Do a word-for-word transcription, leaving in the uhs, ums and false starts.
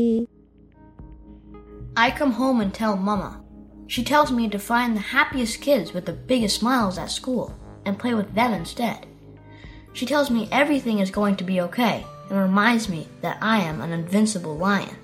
I come home and tell Mama. She tells me to find the happiest kids with the biggest smiles at school and play with them instead. She tells me everything is going to be okay and reminds me that I am an invincible lion.